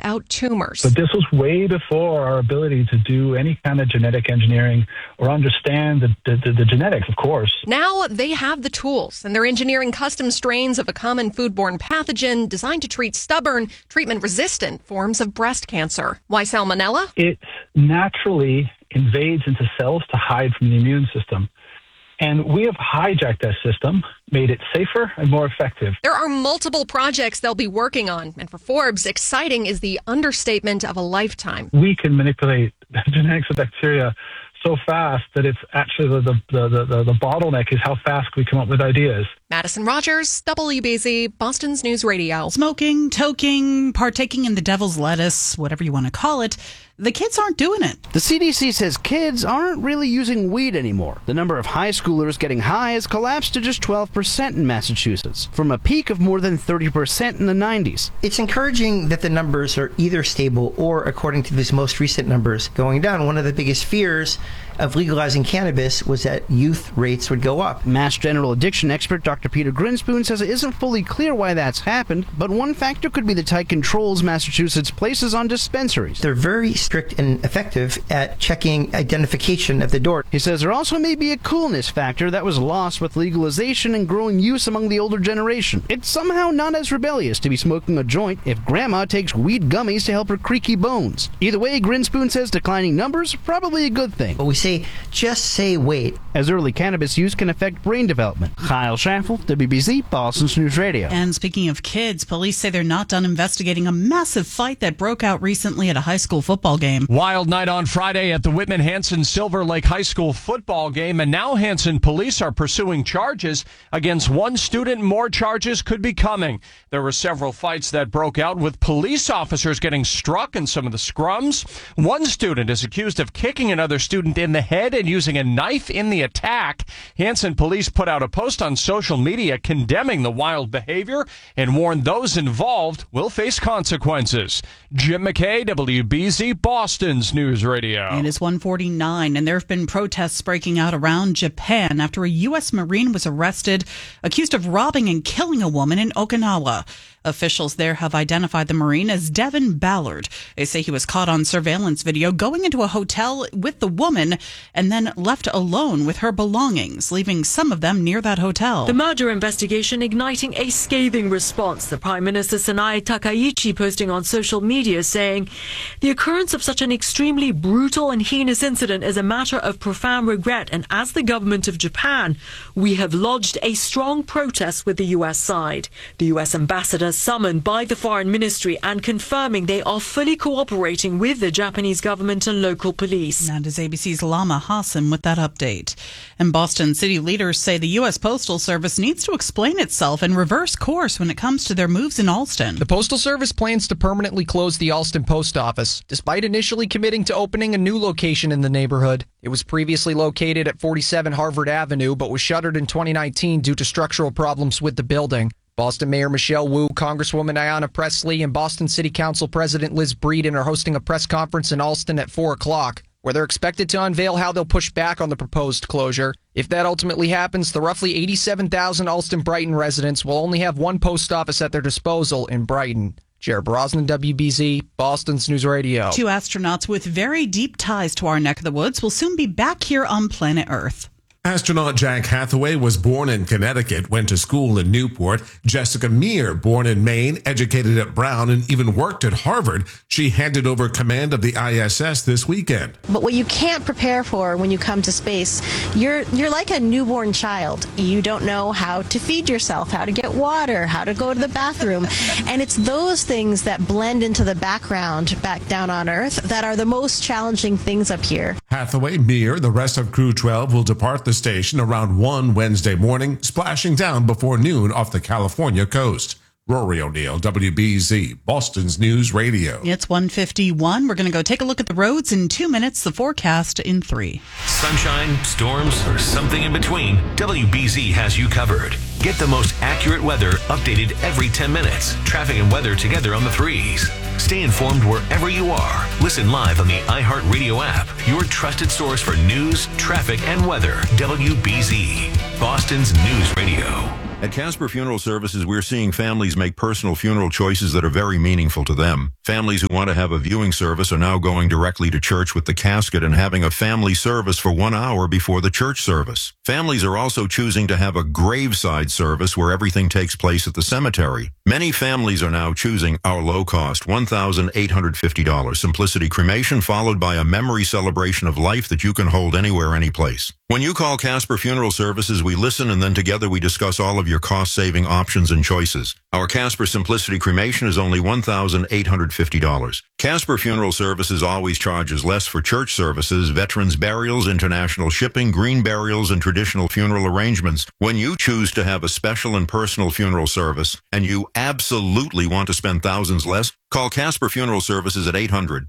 out tumors. But this was way before our ability to do any kind of genetic engineering or understand the genetics, of course. Now they have the tools, and they're engineering custom strains of a common foodborne pathogen designed to treat stubborn, treatment-resistant forms of breast cancer. Why salmonella? It naturally invades into cells to hide from the immune system. And we have hijacked that system, made it safer and more effective. There are multiple projects they'll be working on. And for Forbes, exciting is the understatement of a lifetime. We can manipulate the genetics of bacteria so fast that it's actually the bottleneck is how fast we come up with ideas. Madison Rogers, WBZ, Boston's News Radio. Smoking, toking, partaking in the devil's lettuce, whatever you want to call it, the kids aren't doing it. The CDC says kids aren't really using weed anymore. The number of high schoolers getting high has collapsed to just 12% in Massachusetts, from a peak of more than 30% in the 90s. It's encouraging that the numbers are either stable or, according to these most recent numbers, going down. One of the biggest fears of legalizing cannabis was that youth rates would go up. Mass General addiction expert Dr. Peter Grinspoon says it isn't fully clear why that's happened, but one factor could be the tight controls Massachusetts places on dispensaries. They're very strict and effective at checking identification at the door. He says there also may be a coolness factor that was lost with legalization and growing use among the older generation. It's somehow not as rebellious to be smoking a joint if grandma takes weed gummies to help her creaky bones. Either way, Grinspoon says declining numbers are probably a good thing. But we say, just say wait. As early cannabis use can affect brain development. Kyle Schaffel, WBZ, Boston's News Radio. And speaking of kids, police say they're not done investigating a massive fight that broke out recently at a high school football game. Wild night on Friday at the Whitman-Hanson Silver Lake High School football game, and now Hanson police are pursuing charges against one student. More charges could be coming. There were several fights that broke out with police officers getting struck in some of the scrums. One student is accused of kicking another student in the head and using a knife in the attack. Hanson police put out a post on social media condemning the wild behavior and warned those involved will face consequences. Jim McKay, WBZ, Boston's News Radio. It is 1:49, and there have been protests breaking out around Japan after a U.S. Marine was arrested, accused of robbing and killing a woman in Okinawa. Officials there have identified the Marine as Devin Ballard. They say he was caught on surveillance video going into a hotel with the woman and then left alone with her belongings, leaving some of them near that hotel. The murder investigation igniting a scathing response. The Prime Minister Sanae Takaichi posting on social media saying, "The occurrence of such an extremely brutal and heinous incident is a matter of profound regret, and as the government of Japan, we have lodged a strong protest with the U.S. side." The U.S. ambassador summoned by the Foreign Ministry and confirming they are fully cooperating with the Japanese government and local police. That is ABC's Lama Hassan with that update. And Boston city leaders say the U.S. Postal Service needs to explain itself and reverse course when it comes to their moves in Alston. The Postal Service plans to permanently close the Alston Post Office, despite initially committing to opening a new location in the neighborhood. It was previously located at 47 Harvard Avenue, but was shuttered in 2019 due to structural problems with the building. Boston Mayor Michelle Wu, Congresswoman Ayanna Pressley, and Boston City Council President Liz Breeden are hosting a press conference in Alston at 4 o'clock, where they're expected to unveil how they'll push back on the proposed closure. If that ultimately happens, the roughly 87,000 Alston-Brighton residents will only have one post office at their disposal in Brighton. Jared Brosnan, WBZ, Boston's News Radio. 2 astronauts with very deep ties to our neck of the woods will soon be back here on planet Earth. Astronaut Jack Hathaway was born in Connecticut, went to school in Newport. Jessica Meir, born in Maine, educated at Brown, and even worked at Harvard. She handed over command of the ISS this weekend. But what you can't prepare for when you come to space, you're like a newborn child. You don't know how to feed yourself, how to get water, how to go to the bathroom. And it's those things that blend into the background back down on Earth that are the most challenging things up here. Hathaway, Meir, the rest of Crew 12 will depart the station around 1 Wednesday morning, splashing down before noon off the California coast. Rory O'Neill, WBZ, Boston's News Radio. It's 1:51. We're going to go take a look at the roads in 2 minutes, the forecast in 3. Sunshine, storms, or something in between, WBZ has you covered. Get the most accurate weather updated every 10 minutes. Traffic and weather together on the 3s. Stay informed wherever you are. Listen live on the iHeartRadio app. Your trusted source for news, traffic, and weather. WBZ, Boston's News Radio. At Casper Funeral Services, we're seeing families make personal funeral choices that are very meaningful to them. Families who want to have a viewing service are now going directly to church with the casket and having a family service for 1 hour before the church service. Families are also choosing to have a graveside service where everything takes place at the cemetery. Many families are now choosing our low-cost $1,850 Simplicity Cremation, followed by a memory celebration of life that you can hold anywhere, anyplace. When you call Casper Funeral Services, we listen and then together we discuss all of your cost-saving options and choices. Our Casper Simplicity Cremation is only $1,850. Casper Funeral Services always charges less for church services, veterans burials, international shipping, green burials, and traditional funeral arrangements. When you choose to have a special and personal funeral service, and you absolutely want to spend thousands less, call Casper Funeral Services at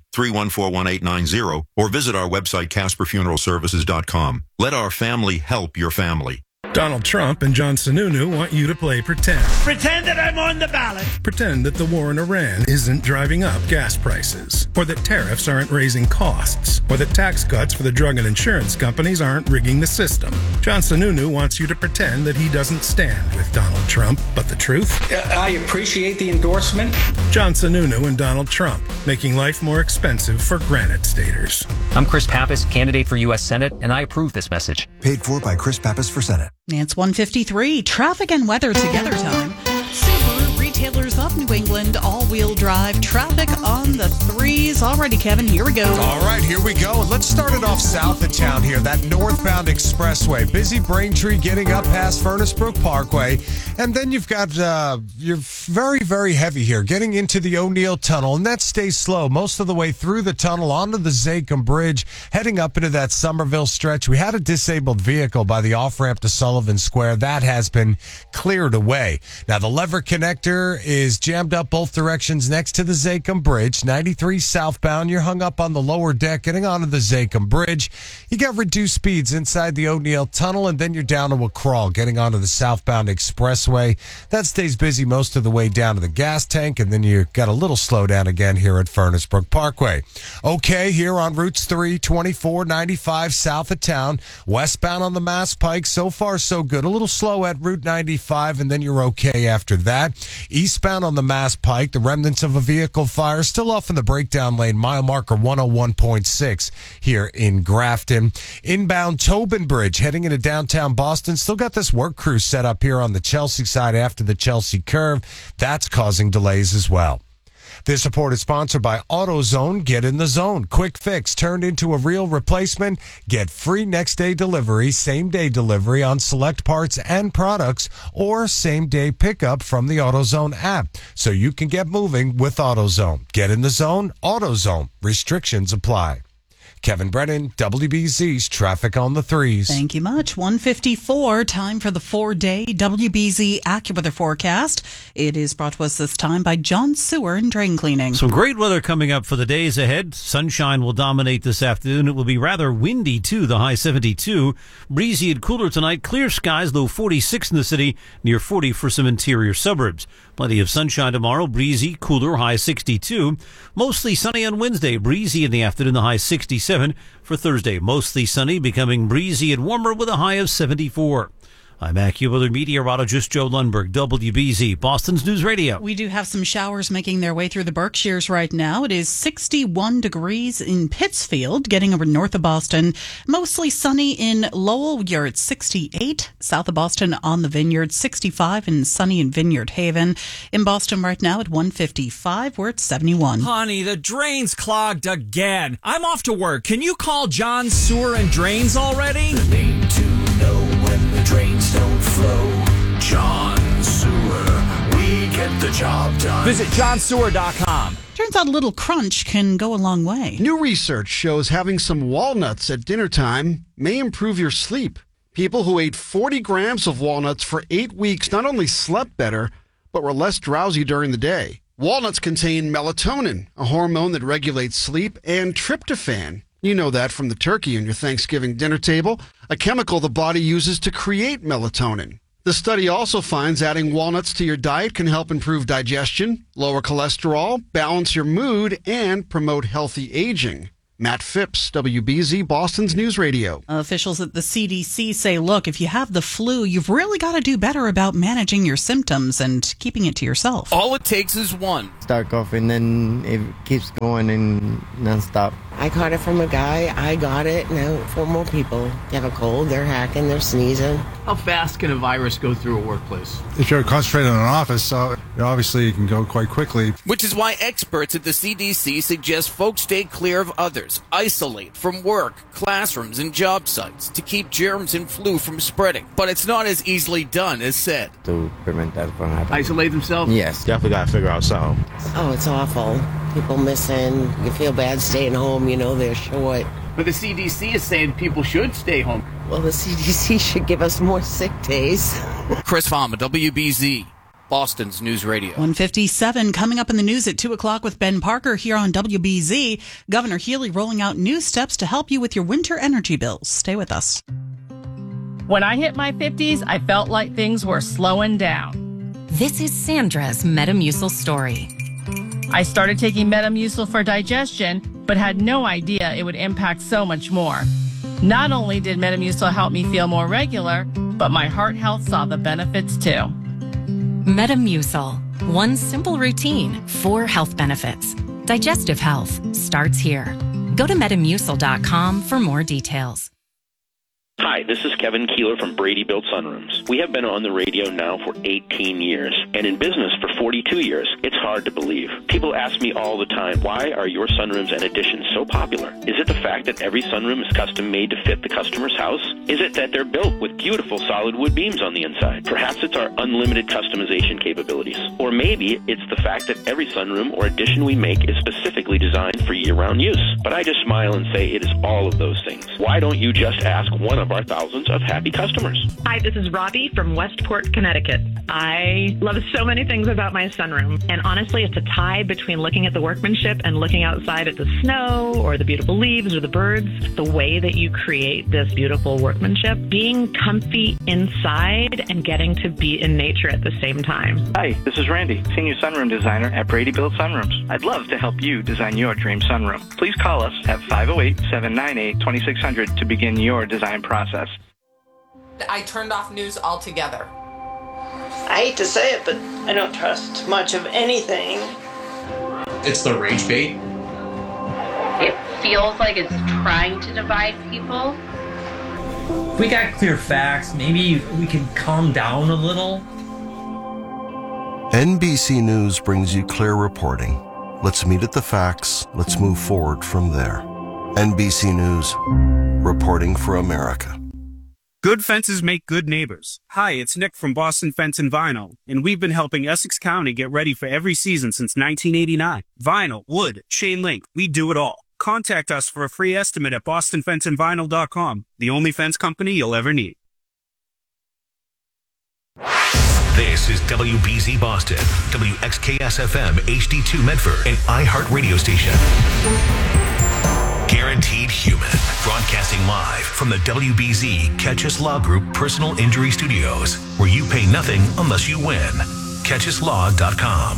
800-314-1890 or visit our website, CasperFuneralServices.com. Let our family help your family. Donald Trump and John Sununu want you to play pretend. Pretend that I'm on the ballot. Pretend that the war in Iran isn't driving up gas prices, or that tariffs aren't raising costs, or that tax cuts for the drug and insurance companies aren't rigging the system. John Sununu wants you to pretend that he doesn't stand with Donald Trump, but the truth? I appreciate the endorsement. John Sununu and Donald Trump, making life more expensive for Granite Staters. I'm Chris Pappas, candidate for U.S. Senate, and I approve this message. Paid for by Chris Pappas for Senate. It's 1:53. Traffic and weather together time. Subaru retailers of New England, all-wheel drive traffic on the threes. Alrighty, Kevin, here we go. All right, here we go. Let's start it off south of town here. That northbound expressway. Busy Braintree getting up past Furnace Brook Parkway. And then you've got, you're very, very heavy here getting into the O'Neill Tunnel. And that stays slow most of the way through the tunnel onto the Zachem Bridge, heading up into that Somerville stretch. We had a disabled vehicle by the off-ramp to Sullivan Square. That has been cleared away. Now, the Lever Connector is jammed up both directions next to the Zachem Bridge. 93 southbound, you're hung up on the lower deck getting onto the Zachem Bridge. You got reduced speeds inside the O'Neill Tunnel, and then you're down to a crawl getting onto the southbound expressway. That stays busy most of the way down to the gas tank, and then you got a little slowdown again here at Furnace Brook Parkway. Okay, here on routes 3, 24, 95 south of town, westbound on the Mass Pike, so far so good. A little slow at Route 95, and then you're okay after that. Eastbound on the Mass Pike, the remnants of a vehicle fire still off in the breakdown lane, mile marker 101.6 here in Grafton. Inbound Tobin Bridge heading into downtown Boston, still got this work crew set up here on the Chelsea side after the Chelsea curve. That's causing delays as well. This report is sponsored by AutoZone. Get in the zone. Quick fix turned into a real replacement. Get free next day delivery, same day delivery on select parts and products, or same day pickup from the AutoZone app, so you can get moving with AutoZone. Get in the zone. AutoZone. Restrictions apply. Kevin Brennan, WBZ's Traffic on the Threes. Thank you much. 1:54, time for the 4-day WBZ AccuWeather forecast. It is brought to us this time by John Sewer and Drain Cleaning. Some great weather coming up for the days ahead. Sunshine will dominate this afternoon. It will be rather windy, too, the high 72. Breezy and cooler tonight. Clear skies, low 46 in the city, near 40 for some interior suburbs. Plenty of sunshine tomorrow. Breezy, cooler, high 62. Mostly sunny on Wednesday. Breezy in the afternoon, the high 67. For Thursday, mostly sunny, becoming breezy and warmer with a high of 74. I'm AccuWeather meteorologist Joe Lundberg, WBZ, Boston's News Radio. We do have some showers making their way through the Berkshires right now. It is 61 degrees in Pittsfield, getting over north of Boston. Mostly sunny in Lowell. You're at 68. South of Boston on the Vineyard, 65, and sunny in Vineyard Haven. In Boston right now at 155. We're at 71. Honey, the drain's clogged again. I'm off to work. Can you call John Sewer and Drains already? The name to know when the drains don't flow. John Sewer, we get the job done. Visit johnsewer.com. Turns out a little crunch can go a long way. New research shows having some walnuts at dinner time may improve your sleep. People who ate 40 grams of walnuts for 8 weeks not only slept better, but were less drowsy during the day. Walnuts contain melatonin, a hormone that regulates sleep, and tryptophan. You know that from the turkey on your Thanksgiving dinner table, a chemical the body uses to create melatonin. The study also finds adding walnuts to your diet can help improve digestion, lower cholesterol, balance your mood, and promote healthy aging. Matt Phipps, WBZ Boston's News Radio. Officials at the CDC say, look, if you have the flu, you've really got to do better about managing your symptoms and keeping it to yourself. All it takes is one. Start coughing, then it keeps going and nonstop. I caught it from a guy. I got it. Now 4 more people have a cold. They're hacking. They're sneezing. How fast can a virus go through a workplace? If you're concentrated in an office, obviously it can go quite quickly. Which is why experts at the CDC suggest folks stay clear of others, isolate from work, classrooms, and job sites to keep germs and flu from spreading. But it's not as easily done as said. To prevent that from happening. Isolate themselves? Yes. Definitely got to figure out something. Oh, it's awful. People missing. You feel bad staying home. They're short. But the CDC is saying people should stay home. Well, the CDC should give us more sick days. Chris Farmer, WBZ, Boston's News Radio. 1:57 coming up in the news at 2 o'clock with Ben Parker here on WBZ. Governor Healy rolling out new steps to help you with your winter energy bills. Stay with us. When I hit my 50s, I felt like things were slowing down. This is Sandra's Metamucil story. I started taking Metamucil for digestion, but had no idea it would impact so much more. Not only did Metamucil help me feel more regular, but my heart health saw the benefits too. Metamucil. One simple routine, 4 health benefits. Digestive health starts here. Go to Metamucil.com for more details. Hi, this is Kevin Keeler from Brady Built Sunrooms. We have been on the radio now for 18 years and in business for 42 years. It's hard to believe. People ask me all the time, why are your sunrooms and additions so popular? Is it the fact that every sunroom is custom made to fit the customer's house? Is it that they're built with beautiful solid wood beams on the inside? Perhaps it's our unlimited customization capabilities. Or maybe it's the fact that every sunroom or addition we make is specifically designed for year-round use. But I just smile and say it is all of those things. Why don't you just ask one of our thousands of happy customers? Hi, this is Robbie from Westport, Connecticut. I love so many things about my sunroom, and honestly, it's a tie between looking at the workmanship and looking outside at the snow or the beautiful leaves or the birds. The way that you create this beautiful workmanship, being comfy inside and getting to be in nature at the same time. Hi, this is Randy, Senior Sunroom Designer at Brady Built Sunrooms. I'd love to help you design your dream sunroom. Please call us at 508-798-2600 to begin your design process. I turned off news altogether. I hate to say it, but I don't trust much of anything. It's the rage bait. It feels like it's trying to divide people. If we got clear facts, maybe we can calm down a little. NBC News brings you clear reporting. Let's meet at the facts. Let's move forward from there. NBC News, reporting for America. Good fences make good neighbors. Hi, it's Nick from Boston Fence and Vinyl, and we've been helping Essex County get ready for every season since 1989. Vinyl, wood, chain link, we do it all. Contact us for a free estimate at bostonfenceandvinyl.com, the only fence company you'll ever need. This is WBZ Boston, WXKS-FM HD2 Medford, and iHeart Radio Station. Guaranteed Human, broadcasting live from the WBZ Catchus Law Group Personal Injury Studios, where you pay nothing unless you win. CatchusLaw.com.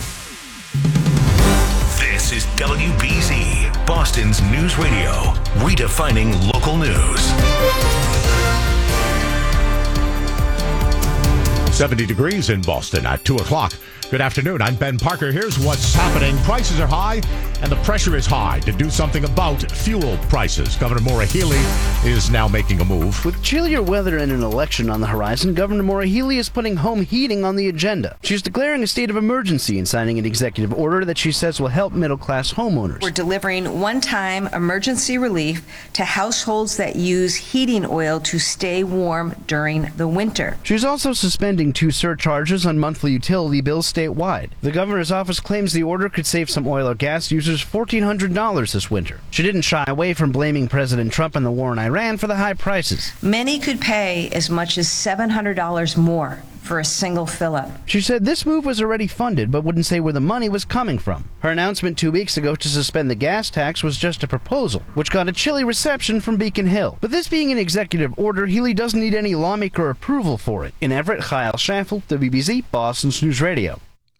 This is WBZ, Boston's News Radio, redefining local news. 70 degrees in Boston at 2 o'clock. Good afternoon. I'm Ben Parker. Here's what's happening. Prices are high, and the pressure is high to do something about fuel prices. Governor Maura Healey is now making a move. With chillier weather and an election on the horizon, Governor Maura Healey is putting home heating on the agenda. She's declaring a state of emergency and signing an executive order that she says will help middle-class homeowners. We're delivering one-time emergency relief to households that use heating oil to stay warm during the winter. She's also suspending 2 surcharges on monthly utility bills statewide. The governor's office claims the order could save some oil or gas users $1,400 this winter. She didn't shy away from blaming President Trump and the war in Iran for the high prices. Many could pay as much as $700 more for a single fill-up. She said this move was already funded, but wouldn't say where the money was coming from. Her announcement 2 weeks ago to suspend the gas tax was just a proposal, which got a chilly reception from Beacon Hill. But this being an executive order, Healey doesn't need any lawmaker approval for it. In Everett, Kyle Schaffel, WBZ, Boston's News Radio.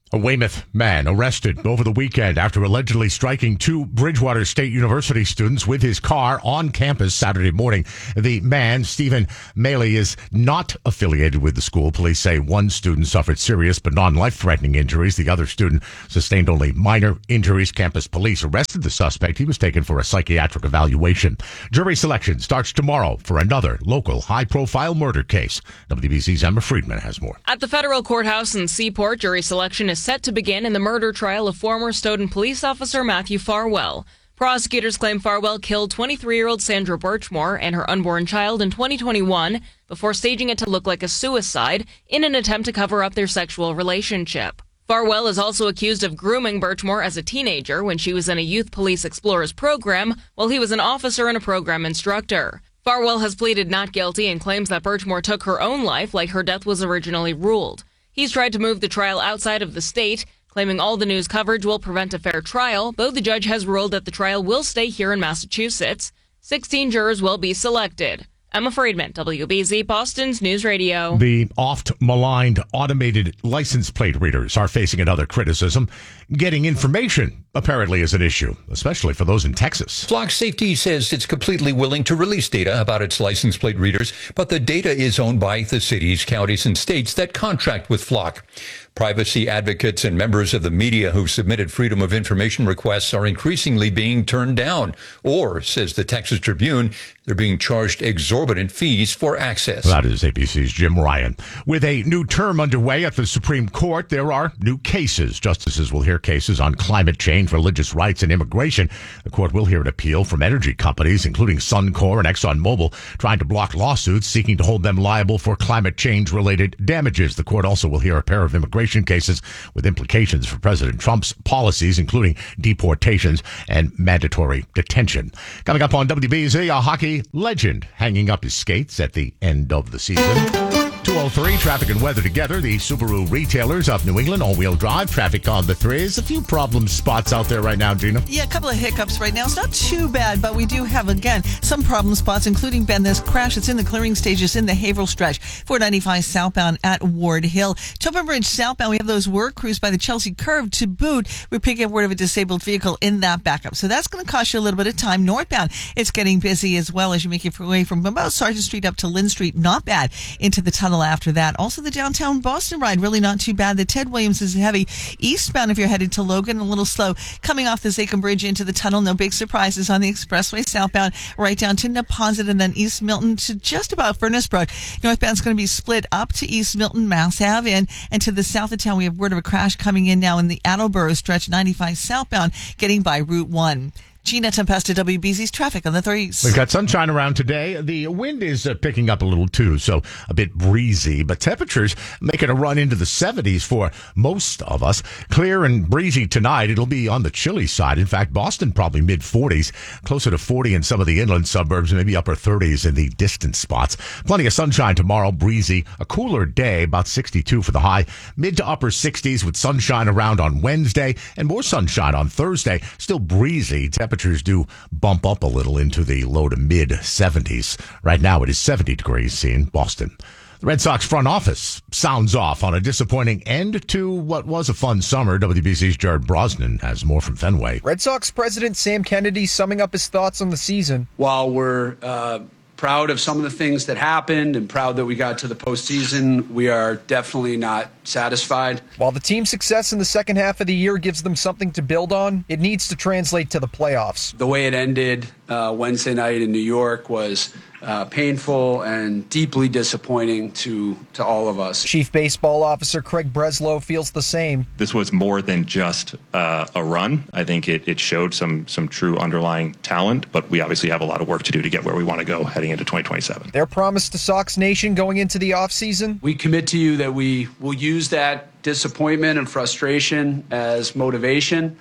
A Weymouth man arrested over the weekend after allegedly striking two Bridgewater State University students with his car on campus Saturday morning. The man, Stephen Maley, is not affiliated with the school. Police say one student suffered serious but non-life-threatening injuries. The other student sustained only minor injuries. Campus police arrested the suspect. He was taken for a psychiatric evaluation. Jury selection starts tomorrow for another local high-profile murder case. WBZ's Emma Friedman has more. At the federal courthouse in Seaport, jury selection is set to begin in the murder trial of former Stoughton police officer Matthew Farwell. Prosecutors claim Farwell killed 23-year-old Sandra Birchmore and her unborn child in 2021 before staging it to look like a suicide in an attempt to cover up their sexual relationship. Farwell is also accused of grooming Birchmore as a teenager when she was in a Youth Police Explorers program while he was an officer and a program instructor. Farwell has pleaded not guilty and claims that Birchmore took her own life like her death was originally ruled. He's tried to move the trial outside of the state, claiming all the news coverage will prevent a fair trial, though the judge has ruled that the trial will stay here in Massachusetts. 16 jurors will be selected. Emma Friedman, WBZ Boston's News Radio. The oft-maligned automated license plate readers are facing another criticism. Getting information apparently is an issue, especially for those in Texas. Flock Safety says it's completely willing to release data about its license plate readers, but the data is owned by the cities, counties, and states that contract with Flock. Privacy advocates and members of the media who submitted Freedom of Information requests are increasingly being turned down, or, says the Texas Tribune, they're being charged exorbitant fees for access. That is ABC's Jim Ryan. With a new term underway at the Supreme Court, there are new cases. Justices will hear cases on climate change, religious rights, and immigration. The court will hear an appeal from energy companies, including Suncor and ExxonMobil, trying to block lawsuits seeking to hold them liable for climate change-related damages. The court also will hear a pair of immigration cases with implications for President Trump's policies, including deportations and mandatory detention. Coming up on WBZ, a hockey legend hanging up his skates at the end of the season. 203, traffic and weather together. The Subaru retailers of New England, all-wheel drive, traffic on the 3s. A few problem spots out there right now, Gina. Yeah, a couple of hiccups right now. It's not too bad, but we do have, again, some problem spots, including, Ben, this crash. It's in the clearing stages in the Haverhill stretch. 495 southbound at Ward Hill. Tobin Bridge southbound, we have those work crews by the Chelsea Curve to boot. We're picking up word of a disabled vehicle in that backup. So that's going to cost you a little bit of time. Northbound, it's getting busy as well as you make your way from about Sargent Street up to Lynn Street. Not bad. Into the tunnel after that. Also, the downtown Boston ride, really not too bad. The Ted Williams is heavy eastbound if you're headed to Logan, a little slow coming off the Zachem Bridge into the tunnel. No big surprises on the expressway southbound right down to Neponset and then East Milton to just about Furnace Brook. Northbound's going to be split up to East Milton, Mass Ave, and to the south of town. We have word of a crash coming in now in the Attleboro stretch, 95 southbound, getting by Route 1. Gina Tempesta, WBZ's traffic on the 3s. We've got sunshine around today. The wind is picking up a little too, so a bit breezy, but temperatures making a run into the 70s for most of us. Clear and breezy tonight. It'll be on the chilly side. In fact, Boston probably mid-40s, closer to 40 in some of the inland suburbs, maybe upper 30s in the distant spots. Plenty of sunshine tomorrow, breezy. A cooler day, about 62 for the high. Mid to upper 60s with sunshine around on Wednesday and more sunshine on Thursday. Still breezy. Temperatures do bump up a little into the low to mid 70s. Right now it is 70 degrees in Boston. The Red Sox front office sounds off on a disappointing end to what was a fun summer. WBZ's Jared Brosnan has more from Fenway. Red Sox president Sam Kennedy summing up his thoughts on the season. While we're proud of some of the things that happened and proud that we got to the postseason, we are definitely not satisfied. While the team's success in the second half of the year gives them something to build on, it needs to translate to the playoffs. The way it ended Wednesday night in New York was painful and deeply disappointing to all of us. Chief Baseball Officer Craig Breslow feels the same. This was more than just a run. I think it showed some true underlying talent, but we obviously have a lot of work to do to get where we want to go heading into 2027. Their promise to Sox Nation going into the offseason? We commit to you that we will use that disappointment and frustration as motivation,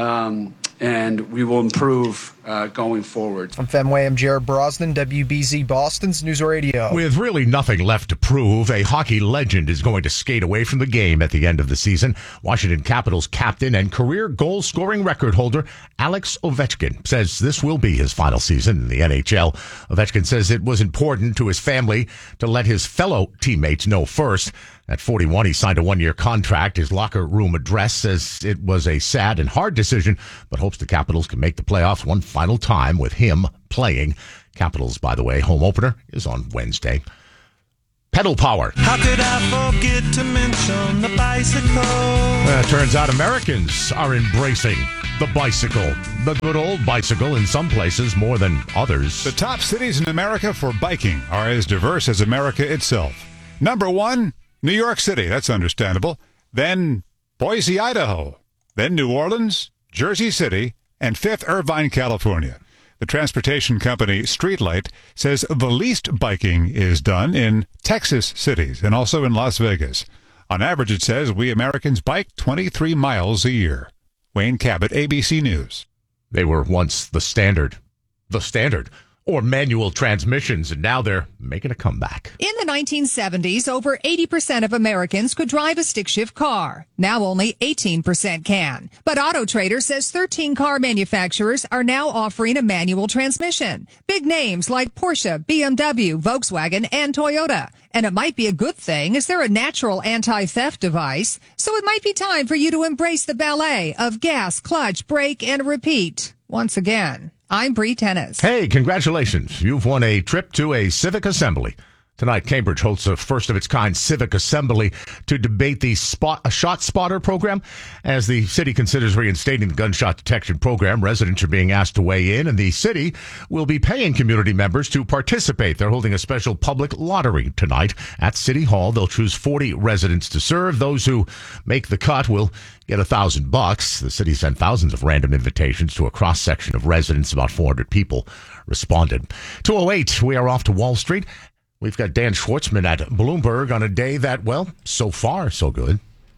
and we will improve going forward. From Fenway, I'm Jared Brosnan, WBZ Boston's News Radio. With really nothing left to prove, a hockey legend is going to skate away from the game at the end of the season. Washington Capitals captain and career goal-scoring record holder Alex Ovechkin says this will be his final season in the NHL. Ovechkin says it was important to his family to let his fellow teammates know first. At 41, he signed a one-year contract. His locker room address says it was a sad and hard decision, but hopes the Capitals can make the playoffs one final time with him playing. Capitals, by the way, home opener is on Wednesday. Pedal power. How could I forget to mention the bicycle? Turns out Americans are embracing the bicycle. The good old bicycle in some places more than others. The top cities in America for biking are as diverse as America itself. Number 1, New York City. That's understandable. Then Boise, Idaho. Then New Orleans, Jersey City, and 5th, Irvine, California. The transportation company Streetlight says the least biking is done in Texas cities and also in Las Vegas. On average, it says we Americans bike 23 miles a year. Wayne Cabot, ABC News. They were once the standard, or manual transmissions, and now they're making a comeback. In the 1970s, over 80% of Americans could drive a stick-shift car. Now only 18% can. But Auto Trader says 13 car manufacturers are now offering a manual transmission. Big names like Porsche, BMW, Volkswagen, and Toyota. And it might be a good thing, as they're a natural anti-theft device. So it might be time for you to embrace the ballet of gas, clutch, brake, and repeat. Once again, I'm Bree Tennis. Hey, congratulations. You've won a trip to a civic assembly. Tonight, Cambridge hosts a first-of-its-kind civic assembly to debate the Shot Spotter program. As the city considers reinstating the gunshot detection program, residents are being asked to weigh in, and the city will be paying community members to participate. They're holding a special public lottery tonight at City Hall. They'll choose 40 residents to serve. Those who make the cut will get $1,000. The city sent thousands of random invitations to a cross-section of residents. About 400 people responded. 2:08, we are off to Wall Street. We've got Dan Schwartzman at Bloomberg on a day that, well, so far, so good.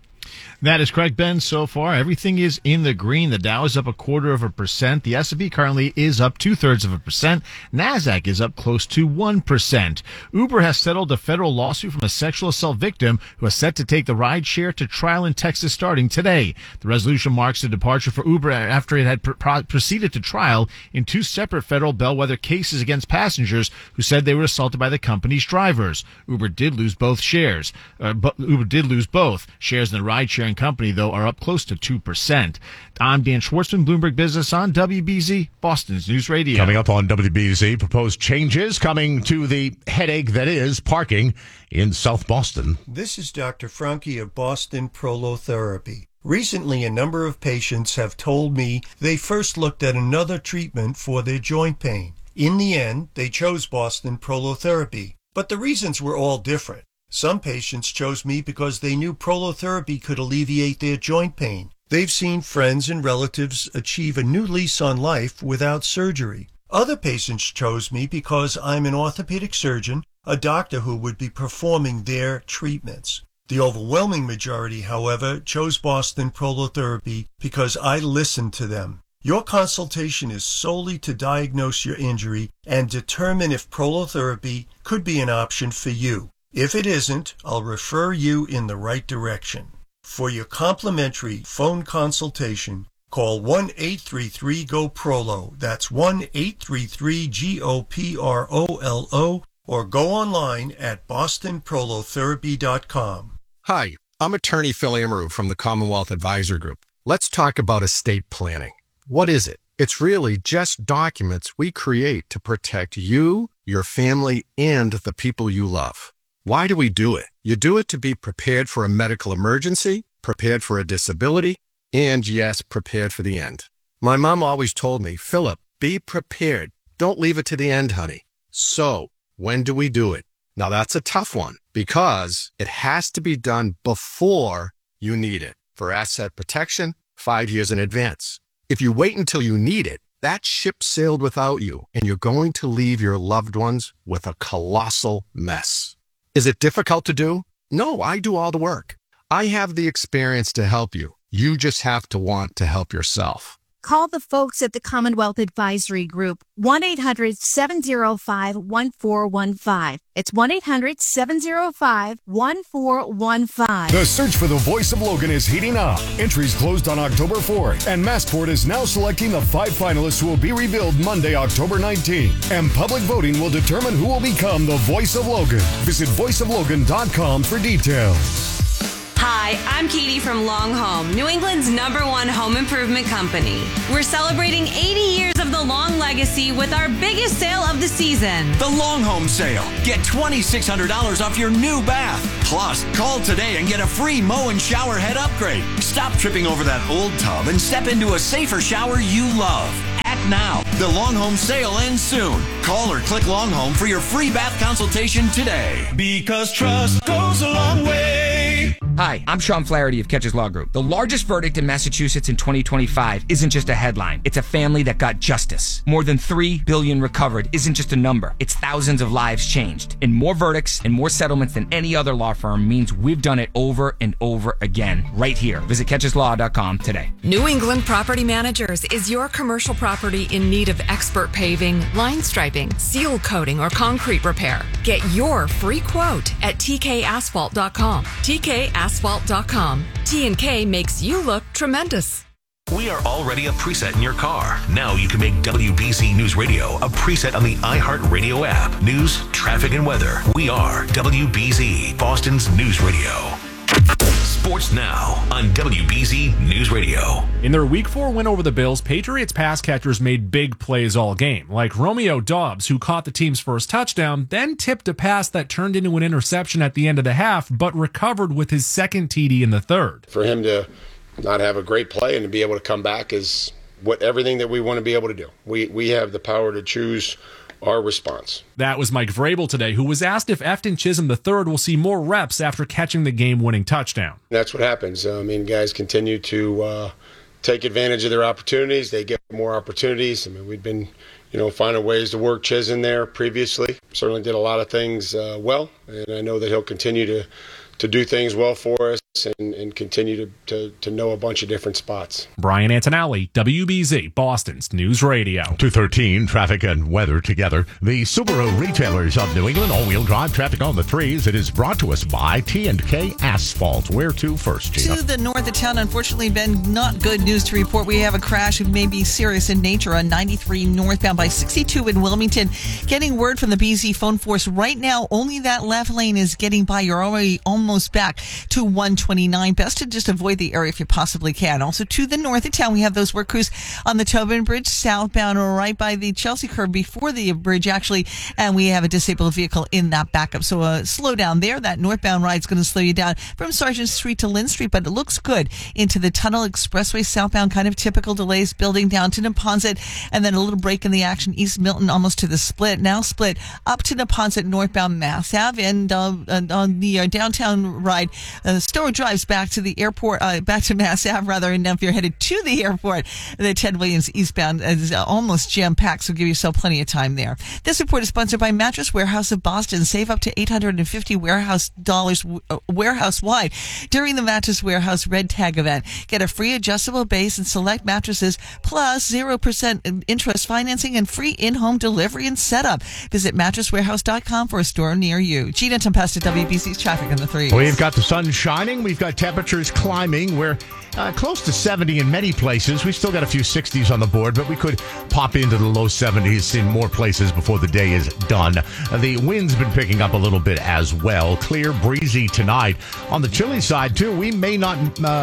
That is correct, Ben. So far, everything is in the green. The Dow is up 0.25%. The S&P currently is up 0.2%. NASDAQ is up close to 1%. Uber has settled a federal lawsuit from a sexual assault victim who is set to take the ride share to trial in Texas starting today. The resolution marks a departure for Uber after it had proceeded to trial in 2 separate federal bellwether cases against passengers who said they were assaulted by the company's drivers. Uber did lose both shares. Uber did lose both. Shares in the ride-sharing company, though, are up close to 2%. I'm Dan Schwartzman, Bloomberg Business on WBZ, Boston's News Radio. Coming up on WBZ, proposed changes coming to the headache that is parking in South Boston. This is Dr. Franke of Boston Prolotherapy. Recently, a number of patients have told me they first looked at another treatment for their joint pain. In the end, they chose Boston Prolotherapy, but the reasons were all different. Some patients chose me because they knew prolotherapy could alleviate their joint pain. They've seen friends and relatives achieve a new lease on life without surgery. Other patients chose me because I'm an orthopedic surgeon, a doctor who would be performing their treatments. The overwhelming majority, however, chose Boston Prolotherapy because I listened to them. Your consultation is solely to diagnose your injury and determine if prolotherapy could be an option for you. If it isn't, I'll refer you in the right direction. For your complimentary phone consultation, call 1-833-GO-PROLO. That's 1-833-GOPROLO, or go online at bostonprolotherapy.com. Hi, I'm attorney Phil Amaru from the Commonwealth Advisor Group. Let's talk about estate planning. What is it? It's really just documents we create to protect you, your family, and the people you love. Why do we do it? You do it to be prepared for a medical emergency, prepared for a disability, and yes, prepared for the end. My mom always told me, Philip, be prepared. Don't leave it to the end, honey. So, when do we do it? Now that's a tough one because it has to be done before you need it. For asset protection, 5 years in advance. If you wait until you need it, that ship sailed without you, and you're going to leave your loved ones with a colossal mess. Is it difficult to do? No, I do all the work. I have the experience to help you. You just have to want to help yourself. Call the folks at the Commonwealth Advisory Group, 1-800-705-1415. It's 1-800-705-1415. The search for the voice of Logan is heating up. Entries closed on October 4th, and Massport is now selecting the 5 finalists who will be revealed Monday, October 19th. And public voting will determine who will become the voice of Logan. Visit voiceoflogan.com for details. Hi, I'm Katie from Long Home, New England's #1 home improvement company. We're celebrating 80 years of the Long legacy with our biggest sale of the season. The Long Home Sale. Get $2,600 off your new bath. Plus, call today and get a free mow and shower head upgrade. Stop tripping over that old tub and step into a safer shower you love. Act now. The Long Home Sale ends soon. Call or click Long Home for your free bath consultation today. Because trust goes a long way. Hi, I'm Sean Flaherty of Catches Law Group. The largest verdict in Massachusetts in 2025 isn't just a headline. It's a family that got justice. More than $3 billion recovered isn't just a number. It's thousands of lives changed. And more verdicts and more settlements than any other law firm means we've done it over and over again, right here. Visit catcheslaw.com today. New England Property Managers is your commercial property in need of expert paving, line striping, seal coating, or concrete repair. Get your free quote at tkasphalt.com. tkasphalt.com. T&K makes you look tremendous. We are already a preset in your car. Now you can make WBZ News Radio a preset on the iHeartRadio app. News, traffic, and weather. We are WBZ, Boston's news radio. Sports now on WBZ News Radio. In their Week 4 win over the Bills, Patriots pass catchers made big plays all game, like Romeo Doubs, who caught the team's first touchdown, then tipped a pass that turned into an interception at the end of the half, but recovered with his second TD in the third. For him to not have a great play and to be able to come back is everything that we want to be able to do. We have the power to choose our response. That was Mike Vrabel today, who was asked if Efton Chisholm III will see more reps after catching the game-winning touchdown. That's what happens. Guys continue to take advantage of their opportunities. They get more opportunities. We've been, finding ways to work Chiz in there previously. Certainly did a lot of things well, and I know that he'll continue to do things well for us and continue to know a bunch of different spots. Brian Antonelli, WBZ, Boston's News Radio. 2:13, traffic and weather together. The Subaru retailers of New England, all-wheel drive traffic on the threes. It is brought to us by T&K Asphalt. Where to first, Gina? To the north of town, unfortunately, Ben, not good news to report. We have a crash. It may be serious in nature on 93 northbound by 62 in Wilmington. Getting word from the BZ phone force right now, only that left lane is getting by. You're already almost back to 129. Best to just avoid the area if you possibly can. Also to the north of town, we have those work crews on the Tobin Bridge southbound, right by the Chelsea curve before the bridge actually, and we have a disabled vehicle in that backup. So slow down there. That northbound ride is going to slow you down from Sargent Street to Lynn Street, but it looks good into the Tunnel Expressway southbound. Kind of typical delays building down to Neponset, and then a little break in the action East Milton almost to the split. Now split up to Neponset northbound Mass Ave, and on the downtown ride, Stowe drives back to the airport, back to Mass Ave rather, and now if you're headed to the airport, the Ted Williams eastbound is almost jam-packed, so give yourself plenty of time there. This report is sponsored by Mattress Warehouse of Boston. Save up to $850 warehouse-wide during the Mattress Warehouse Red Tag event. Get a free adjustable base and select mattresses, plus 0% interest financing and free in-home delivery and setup. Visit mattresswarehouse.com for a store near you. Gina Tempesta, WBC's traffic on the threes. We've got the sun shining. We've got temperatures climbing. We're close to 70 in many places. We still got a few 60s on the board, but we could pop into the low 70s in more places before the day is done. The wind's been picking up a little bit as well. Clear, breezy tonight. On the chilly side, too, we may not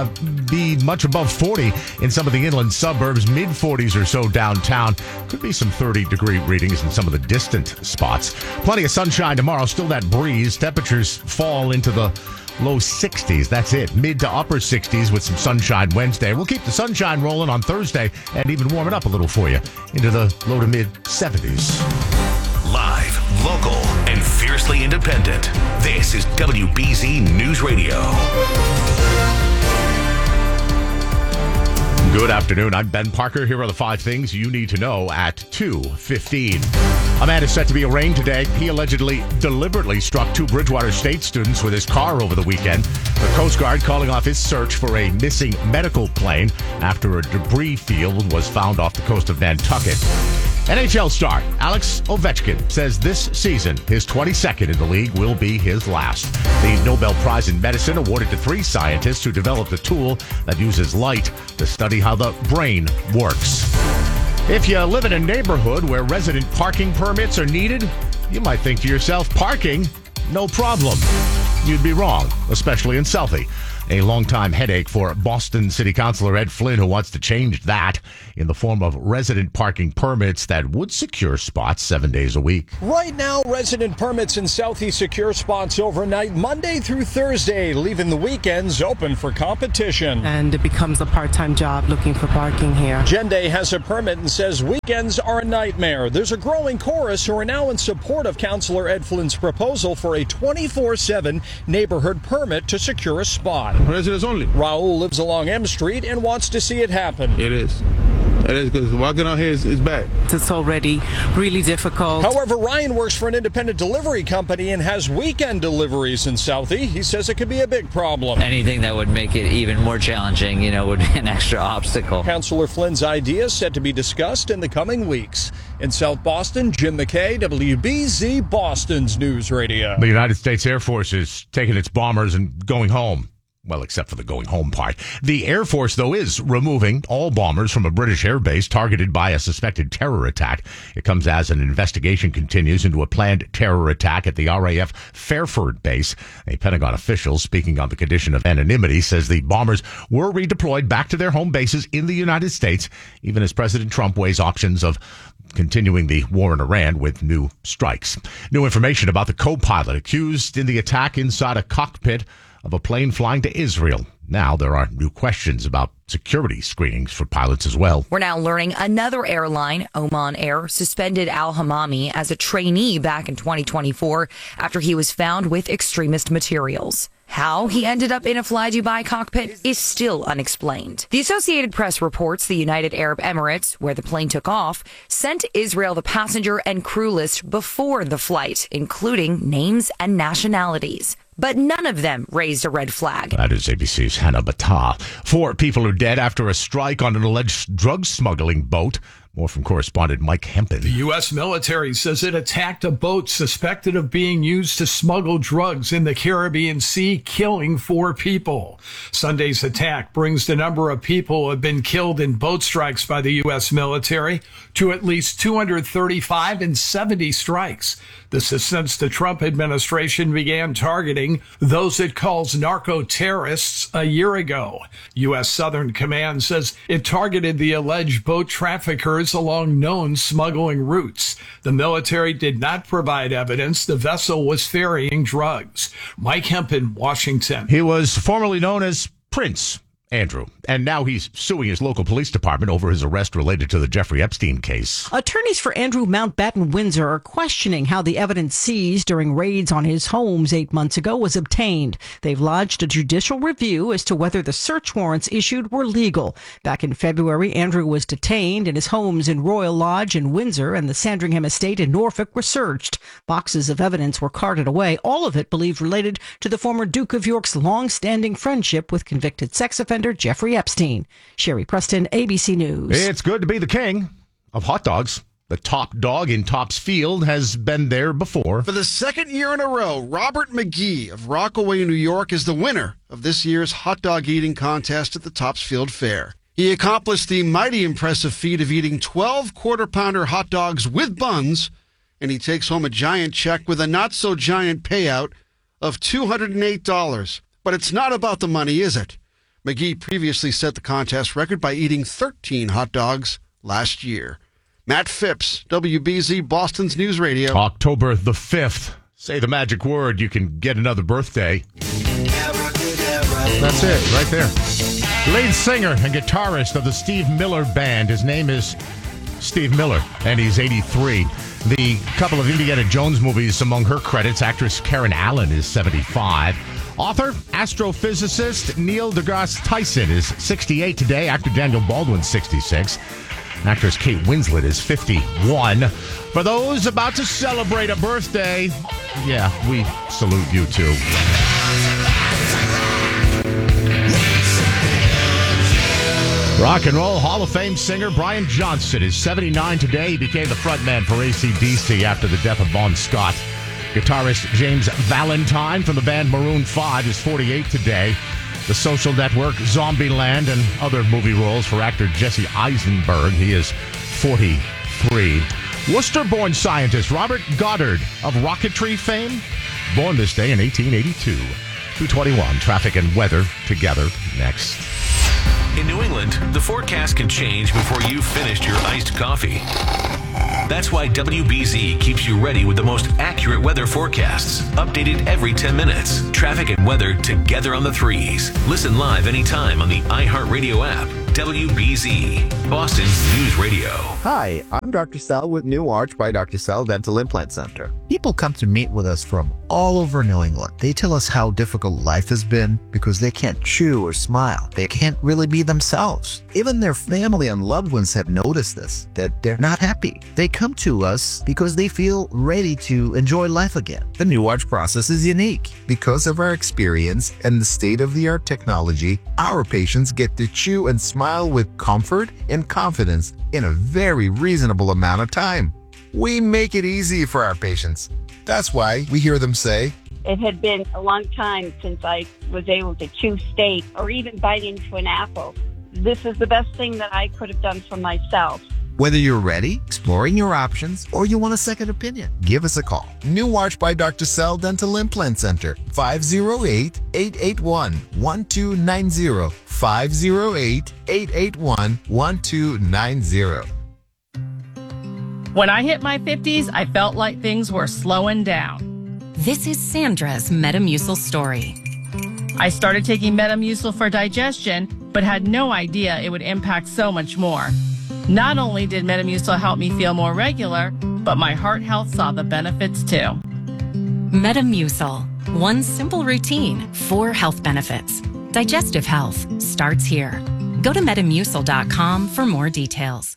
be much above 40 in some of the inland suburbs. Mid-40s or so downtown. Could be some 30-degree readings in some of the distant spots. Plenty of sunshine tomorrow. Still that breeze. Temperatures fall into the low 60s. That's it. Mid to upper 60s with some sunshine Wednesday. We'll keep the sunshine rolling on Thursday and even warm it up a little for you into the low to mid 70s. Live, local, and fiercely independent. This is WBZ News Radio. Good afternoon. I'm Ben Parker. Here are the 5 things you need to know at 2:15. A man is set to be arraigned today. He allegedly deliberately struck 2 Bridgewater State students with his car over the weekend. The Coast Guard calling off his search for a missing medical plane after a debris field was found off the coast of Nantucket. NHL star Alex Ovechkin says this season, his 22nd in the league, will be his last. The Nobel Prize in Medicine awarded to 3 scientists who developed a tool that uses light to study how the brain works. If you live in a neighborhood where resident parking permits are needed, you might think to yourself, parking? No problem. You'd be wrong, especially in Southie. A longtime headache for Boston City Councilor Ed Flynn, who wants to change that in the form of resident parking permits that would secure spots 7 days a week. Right now, resident permits in Southie secure spots overnight, Monday through Thursday, leaving the weekends open for competition. And it becomes a part-time job looking for parking here. Jende has a permit and says weekends are a nightmare. There's a growing chorus who are now in support of Councilor Ed Flynn's proposal for a 24/7 neighborhood permit to secure a spot. Residents only. Raul lives along M Street and wants to see it happen. It is. It is, because walking out here is bad. It's already really difficult. However, Ryan works for an independent delivery company and has weekend deliveries in Southie. He says it could be a big problem. Anything that would make it even more challenging, would be an extra obstacle. Councilor Flynn's idea is set to be discussed in the coming weeks. In South Boston, Jim McKay, WBZ Boston's News Radio. The United States Air Force is taking its bombers and going home. Well, except for the going home part. The Air Force, though, is removing all bombers from a British air base targeted by a suspected terror attack. It comes as an investigation continues into a planned terror attack at the RAF Fairford base. A Pentagon official speaking on the condition of anonymity says the bombers were redeployed back to their home bases in the United States, even as President Trump weighs options of continuing the war in Iran with new strikes. New information about the co-pilot accused in the attack inside a cockpit of a plane flying to Israel. Now there are new questions about security screenings for pilots as well. We're now learning another airline, Oman Air, suspended Al-Hamami as a trainee back in 2024 after he was found with extremist materials. How he ended up in a Fly Dubai cockpit is still unexplained. The Associated Press reports the United Arab Emirates, where the plane took off, sent Israel the passenger and crew list before the flight, including names and nationalities. But none of them raised a red flag. That is ABC's Hannah Battah. 4 people are dead after a strike on an alleged drug smuggling boat. More from correspondent Mike Hempen. The U.S. military says it attacked a boat suspected of being used to smuggle drugs in the Caribbean Sea, killing 4 people. Sunday's attack brings the number of people who have been killed in boat strikes by the U.S. military to at least 235 in 70 strikes. This is since the Trump administration began targeting those it calls narco-terrorists a year ago. U.S. Southern Command says it targeted the alleged boat traffickers along known smuggling routes. The military did not provide evidence the vessel was ferrying drugs. Mike Hempen, Washington. He was formerly known as Prince Andrew, and now he's suing his local police department over his arrest related to the Jeffrey Epstein case. Attorneys for Andrew Mountbatten Windsor are questioning how the evidence seized during raids on his homes 8 months ago was obtained. They've lodged a judicial review as to whether the search warrants issued were legal. Back in February, Andrew was detained and his homes in Royal Lodge in Windsor and the Sandringham estate in Norfolk were searched. Boxes of evidence were carted away, all of it believed related to the former Duke of York's long-standing friendship with convicted sex offender Jeffrey Epstein. Sherry Preston, ABC News. It's good to be the king of hot dogs. The top dog in Topsfield has been there before. For the second year in a row, Robert McGee of Rockaway, New York, is the winner of this year's hot dog eating contest at the Topsfield Fair. He accomplished the mighty impressive feat of eating 12 quarter-pounder hot dogs with buns, and he takes home a giant check with a not-so-giant payout of $208. But it's not about the money, is it? McGee previously set the contest record by eating 13 hot dogs last year. Matt Phipps, WBZ Boston's News Radio. October the 5th. Say the magic word, you can get another birthday. That's it, right there. Lead singer and guitarist of the Steve Miller Band. His name is Steve Miller, and he's 83. The couple of Indiana Jones movies among her credits, actress Karen Allen is 75. Author, astrophysicist Neil deGrasse Tyson is 68 today. Actor Daniel Baldwin's 66. Actress Kate Winslet is 51. For those about to celebrate a birthday, yeah, we salute you too. Rock and Roll Hall of Fame singer Brian Johnson is 79 today. He became the frontman for AC/DC after the death of Bon Scott. Guitarist James Valentine from the band Maroon 5 is 48 today. The Social Network, Zombieland, and other movie roles for actor Jesse Eisenberg. He is 43. Worcester-born scientist Robert Goddard of rocketry fame, born this day in 1882. 2:21, traffic and weather together next. In New England, the forecast can change before you've finished your iced coffee. That's why WBZ keeps you ready with the most accurate weather forecasts, updated every 10 minutes. Traffic and weather together on the threes. Listen live anytime on the iHeartRadio app. WBZ, Boston's News Radio. Hi, I'm Dr. Sal with New Arch by Dr. Sal Dental Implant Center. People come to meet with us from all over New England. They tell us how difficult life has been because they can't chew or smile. They can't really be themselves. Even their family and loved ones have noticed this, that they're not happy. They come to us because they feel ready to enjoy life again. The New Arch process is unique. Because of our experience and the state-of-the-art technology, our patients get to chew and smile with comfort and confidence in a very reasonable amount of time. We make it easy for our patients. That's why we hear them say, "It had been a long time since I was able to chew steak or even bite into an apple. This is the best thing that I could have done for myself." Whether you're ready, exploring your options, or you want a second opinion, give us a call. New Arch by Dr. Sal Dental Implant Center, 508-881-1290, 508-881-1290. When I hit my 50s, I felt like things were slowing down. This is Sandra's Metamucil story. I started taking Metamucil for digestion, but had no idea it would impact so much more. Not only did Metamucil help me feel more regular, but my heart health saw the benefits too. Metamucil. One simple routine, 4 health benefits. Digestive health starts here. Go to Metamucil.com for more details.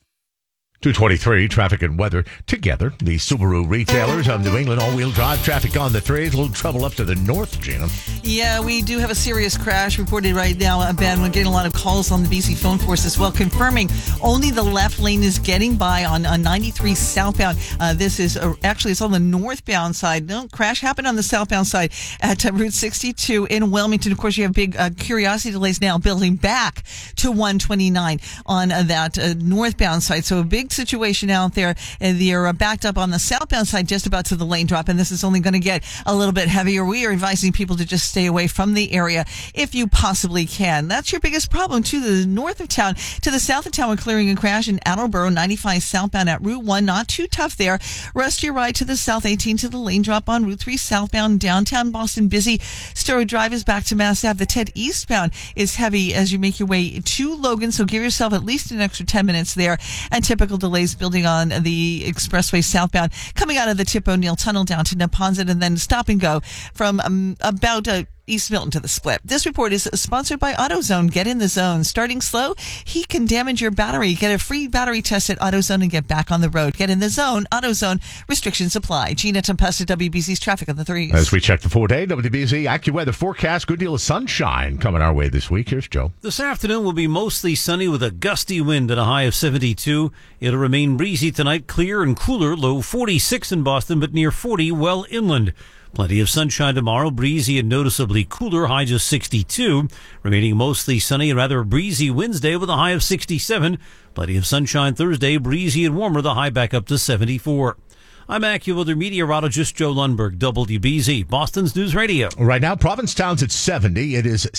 2:23, traffic and weather together. The Subaru retailers of New England all-wheel drive traffic on the threes. A little trouble up to the north, Gina. Yeah, we do have a serious crash reported right now, Ben. We're getting a lot of calls on the BC phone force as well, confirming only the left lane is getting by on 93 southbound. This is actually, it's on the northbound side. No, crash happened on the southbound side at Route 62 in Wilmington. Of course, you have big curiosity delays now building back to 129 on that northbound side. So a big situation out there. They're backed up on the southbound side just about to the lane drop, and this is only going to get a little bit heavier. We are advising people to just stay away from the area if you possibly can. That's your biggest problem to the north of town. To the south of town, we're clearing a crash in Attleboro, 95 southbound at Route 1. Not too tough there. Rest your ride to the south, 18 to the lane drop on Route 3 southbound. Downtown Boston busy. Storrow Drive is back to Mass Ave. The Ted eastbound is heavy as you make your way to Logan, so give yourself at least an extra 10 minutes there. And typical delays building on the expressway southbound coming out of the Tip O'Neill Tunnel down to Neponset, and then stop and go from about East Milton to the Split. This report is sponsored by AutoZone. Get in the zone. Starting slow, heat can damage your battery. Get a free battery test at AutoZone and get back on the road. Get in the zone. AutoZone. Restrictions apply. Gina Tempesta, WBZ's traffic on the threes. As we check the 4-day WBZ AccuWeather forecast, good deal of sunshine coming our way this week. Here's Joe. This afternoon will be mostly sunny with a gusty wind at a high of 72. It'll remain breezy tonight, clear and cooler, low 46 in Boston, but near 40 well inland. Plenty of sunshine tomorrow, breezy and noticeably cooler, high just 62. Remaining mostly sunny and rather breezy Wednesday with a high of 67. Plenty of sunshine Thursday, breezy and warmer, the high back up to 74. I'm AccuWeather meteorologist Joe Lundberg, WBZ, Boston's News Radio. Right now, Provincetown's at 70. It is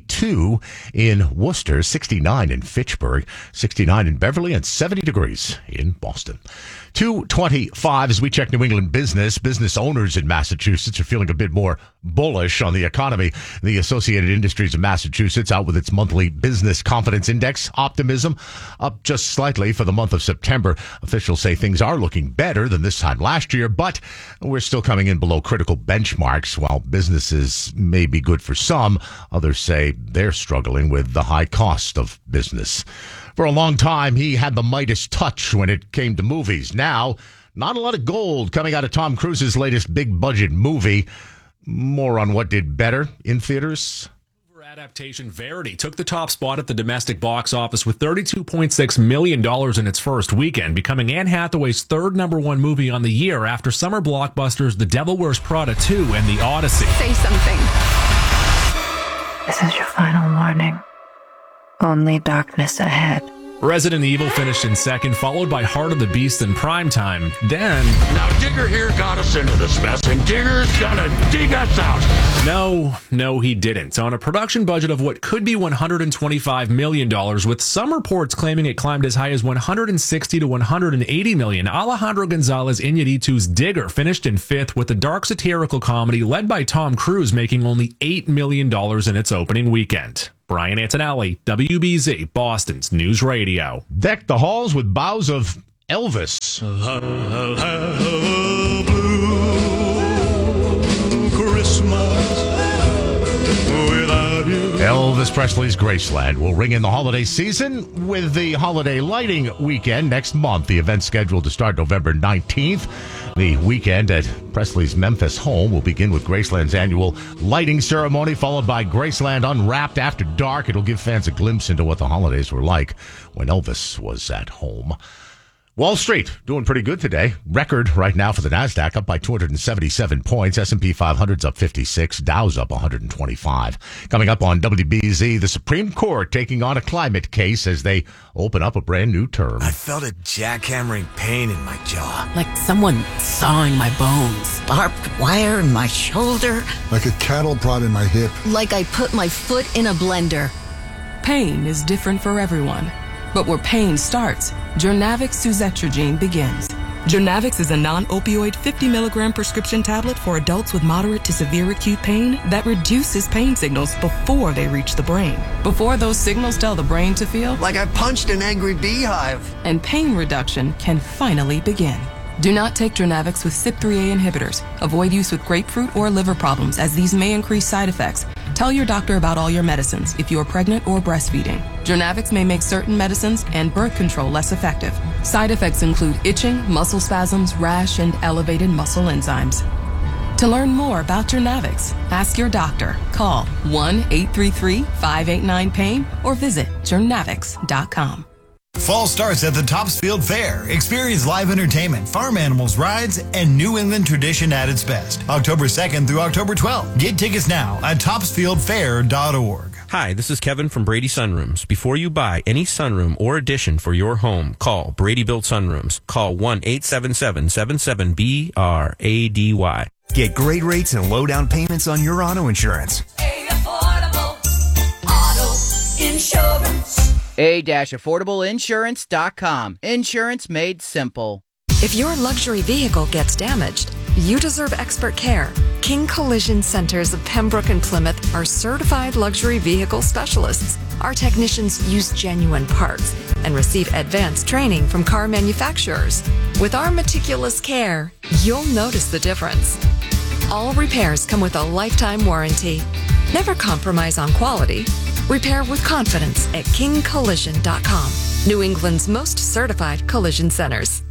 62 in Worcester, 69 in Fitchburg, 69 in Beverly, and 70 degrees in Boston. 2:25 as we check New England business. Business owners in Massachusetts are feeling a bit more bullish on the economy. The Associated Industries of Massachusetts out with its monthly business confidence index. Optimism up just slightly for the month of September. Officials say things are looking better than this time last year, but we're still coming in below critical benchmarks. While businesses may be good for some, others say they're struggling with the high cost of business. For a long time, he had the Midas touch when it came to movies. Now, not a lot of gold coming out of Tom Cruise's latest big-budget movie. More on what did better in theaters. Adaptation Verity took the top spot at the domestic box office with $32.6 million in its first weekend, becoming Anne Hathaway's third #1 movie on the year after summer blockbusters The Devil Wears Prada 2 and The Odyssey. Say something. This is your final warning. Only darkness ahead. Resident Evil finished in second, followed by Heart of the Beast in primetime. Then... Now Digger here got us into this mess, and Digger's gonna dig us out. No, he didn't. On a production budget of what could be $125 million, with some reports claiming it climbed as high as $160 to $180 million, Alejandro Gonzalez Iñárritu's Digger finished in fifth, with the dark satirical comedy led by Tom Cruise making only $8 million in its opening weekend. Brian Antonelli, WBZ, Boston's News Radio. Deck the halls with boughs of Elvis. I'll have a blue Christmas without you. Elvis Presley's Graceland will ring in the holiday season with the holiday lighting weekend next month. The event's scheduled to start November 19th. The weekend at Presley's Memphis home will begin with Graceland's annual lighting ceremony, followed by Graceland Unwrapped after dark. It'll give fans a glimpse into what the holidays were like when Elvis was at home. Wall Street doing pretty good today. Record right now for the NASDAQ, up by 277 points. S&P 500's up 56. Dow's up 125. Coming up on WBZ, the Supreme Court taking on a climate case as they open up a brand new term. I felt a jackhammering pain in my jaw. Like someone sawing my bones. Barbed wire in my shoulder. Like a cattle prod in my hip. Like I put my foot in a blender. Pain is different for everyone. But where pain starts, Journavx suzetrigine begins. Journavx is a non-opioid 50 milligram prescription tablet for adults with moderate to severe acute pain that reduces pain signals before they reach the brain. Before those signals tell the brain to feel like I punched an angry beehive. And pain reduction can finally begin. Do not take Journavx with CYP3A inhibitors. Avoid use with grapefruit or liver problems, as these may increase side effects. Tell your doctor about all your medicines if you are pregnant or breastfeeding. Journavx may make certain medicines and birth control less effective. Side effects include itching, muscle spasms, rash, and elevated muscle enzymes. To learn more about Journavx, ask your doctor. Call 1-833-589-PAIN or visit journavx.com. Fall starts at the Topsfield Fair. Experience live entertainment, farm animals, rides, and New England tradition at its best. October 2nd through October 12th. Get tickets now at topsfieldfair.org. Hi, this is Kevin from Brady Sunrooms. Before you buy any sunroom or addition for your home, call Brady Built Sunrooms. Call 1-877-77-BRADY. Get great rates and low down payments on your auto insurance. Affordable Auto Insurance. A-affordableinsurance.com. Insurance made simple. If your luxury vehicle gets damaged, you deserve expert care. King Collision Centers of Pembroke and Plymouth are certified luxury vehicle specialists. Our technicians use genuine parts and receive advanced training from car manufacturers. With our meticulous care, you'll notice the difference. All repairs come with a lifetime warranty. Never compromise on quality. Repair with confidence at kingcollision.com. New England's most certified collision centers.